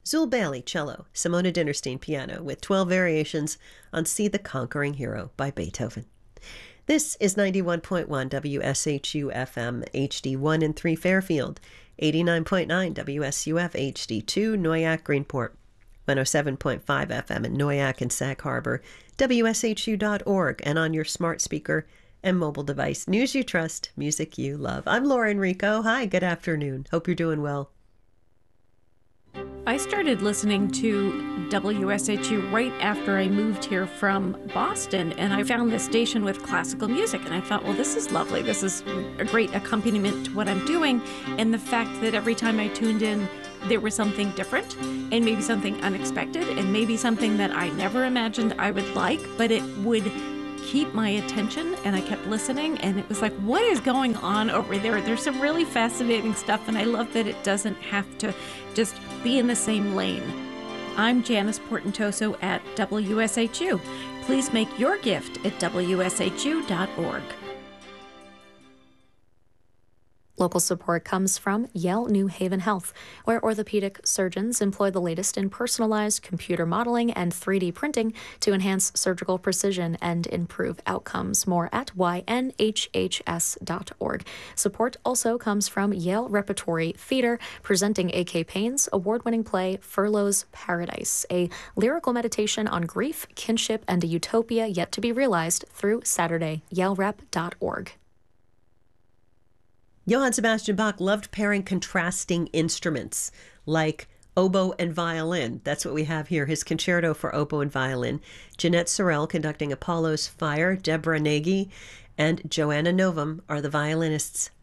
Zul Bailey, cello, Simona Dinnerstein, piano, with 12 variations on See the Conquering Hero by Beethoven. This is 91.1 WSHU FM HD1 in 3 Fairfield, 89.9 WSUF HD2 Noyak Greenport, 107.5 FM in Noyak and Sag Harbor, WSHU.org, and on your smart speaker and mobile device. News you trust, music you love. I'm Laura Enrico. Hi, good afternoon. Hope you're doing well. I started listening to WSHU right after I moved here from Boston, and I found this station with classical music, and I thought, well, this is lovely. This is a great accompaniment to what I'm doing, and the fact that every time I tuned in, there was something different, and maybe something unexpected, and maybe something that I never imagined I would like, but it would keep my attention, and I kept listening, and it was like, what is going on over there? There's some really fascinating stuff, and I love that it doesn't have to just be in the same lane. I'm Janice Portentoso at WSHU. Please make your gift at WSHU.org. Local support comes from Yale New Haven Health, where orthopedic surgeons employ the latest in personalized computer modeling and 3D printing to enhance surgical precision and improve outcomes. More at ynhhs.org. Support also comes from Yale Repertory Theater, presenting A.K. Payne's award-winning play Furlough's Paradise, a lyrical meditation on grief, kinship, and a utopia yet to be realized through Saturday, yalerep.org. Johann Sebastian Bach loved pairing contrasting instruments like oboe and violin. That's what we have here, his concerto for oboe and violin. Jeanette Sorrell conducting Apollo's Fire, Deborah Nagy, and Joanna Novum are the violinists